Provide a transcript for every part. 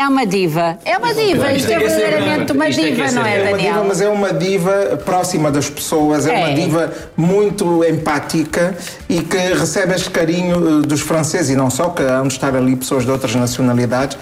É uma diva. É uma diva. Isto é verdadeiramente uma diva, não é, Daniel? Mas é uma diva próxima das pessoas, é uma diva muito empática e que recebe este carinho dos franceses e não só, que hão de estar ali pessoas de outras nacionalidades.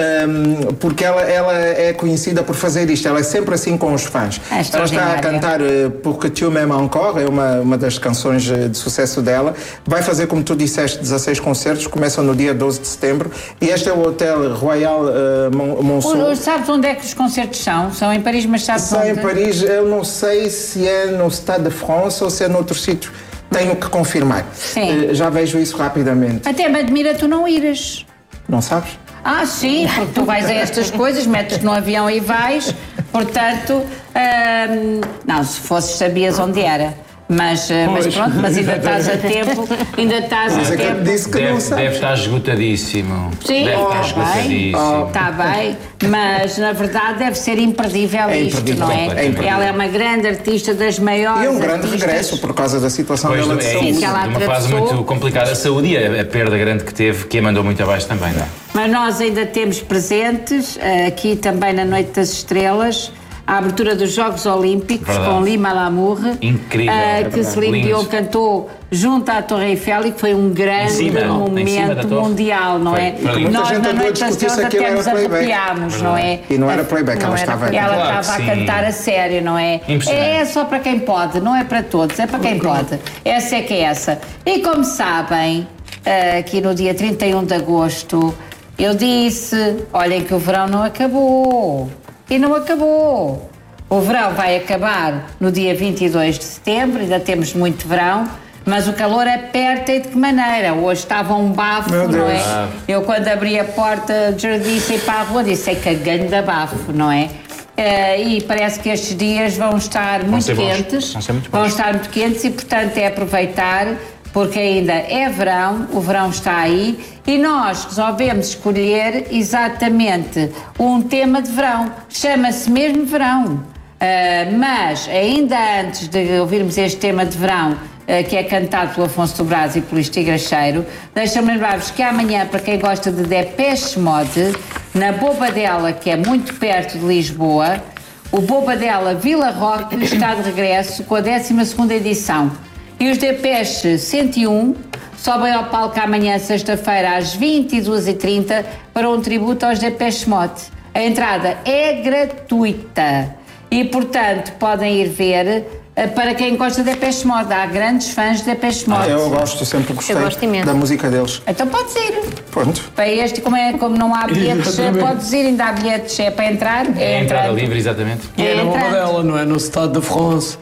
Porque ela é conhecida por fazer isto, ela é sempre assim com os fãs. Ela está a cantar Porque Tu m'aimes encore, é uma das canções de sucesso dela. Vai fazer, como tu disseste, 16 concertos, começam no dia 12 de setembro. E este é o Hotel Royal Monceau. Sabes onde é que os concertos são? São em Paris, mas sabes onde? São em Paris, eu não sei se é no Stade de France ou se é noutro sítio. Tenho que confirmar. Já vejo isso rapidamente. Até me admira tu não ires. Não sabes? Ah, sim, porque tu vais a estas coisas, metes-te no avião e vais, portanto, não, se fosses sabias onde era, mas pronto, mas ainda estás a tempo, Disse que não sabe. Deve estar esgotadíssimo. Sim, deve estar esgotadíssimo. Está bem, mas na verdade deve ser imperdível isto, não é? Ela é uma grande artista, das maiores. E um grande regresso por causa da situação dela de saúde. De uma fase muito complicada. A saúde e a perda grande que teve, que a mandou muito abaixo também, não é? Mas nós ainda temos presentes, aqui também na Noite das Estrelas, a abertura dos Jogos Olímpicos, com Lima Lamour. Incrível. Que Celine Dion cantou junto à Torre Eiffel e que foi um grande momento mundial, não é? Nós na Noite das Estrelas até nos arrepiámos, não é? E não era playback, ela estava a cantar a sério, não é? É só para quem pode, não é para todos, é para quem pode. Essa é que é essa. E como sabem, aqui no dia 31 de agosto, eu disse, olhem que o verão não acabou. E não acabou. O verão vai acabar no dia 22 de setembro, ainda temos muito verão, mas o calor aperta e de que maneira? Hoje estava um bafo, não é? Eu quando abri a porta de jardim e saí para a rua, disse, é cagando de bafo, não é? E parece que estes dias vão estar muito quentes. Vão estar muito quentes e, portanto, é aproveitar, porque ainda é verão, o verão está aí e nós resolvemos escolher exatamente um tema de verão, chama-se mesmo verão, mas ainda antes de ouvirmos este tema de verão, que é cantado pelo Afonso do Brás e pelo Luís Tigracheiro, deixa-me lembrar-vos que amanhã, para quem gosta de Depeche Mode, na Bobadela, que é muito perto de Lisboa, o Bobadela Vila Roque está de regresso com a 12ª edição. E os Depeche 101 sobem ao palco amanhã, sexta-feira, às 22h30, para um tributo aos Depeche Mode. A entrada é gratuita e, portanto, podem ir ver. Para quem gosta de Depeche Mode, há grandes fãs de Depeche Mode. Eu gosto, sempre gostei da música deles. Então podes ir. Pronto. Para este, como não há bilhetes, podes ir, ainda há bilhetes, é para entrar. É a entrada livre, exatamente. E é na Bobadela, não é no Stade de France.